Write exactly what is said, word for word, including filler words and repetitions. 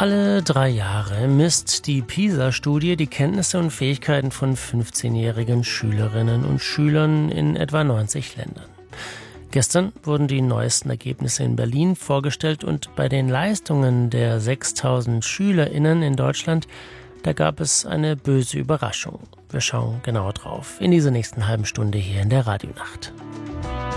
Alle drei Jahre misst die PISA-Studie die Kenntnisse und Fähigkeiten von fünfzehnjährigen Schülerinnen und Schülern in etwa neunzig Ländern. Gestern wurden die neuesten Ergebnisse in Berlin vorgestellt und bei den Leistungen der sechstausend SchülerInnen in Deutschland, da gab es eine böse Überraschung. Wir schauen genau drauf in dieser nächsten halben Stunde hier in der Radionacht.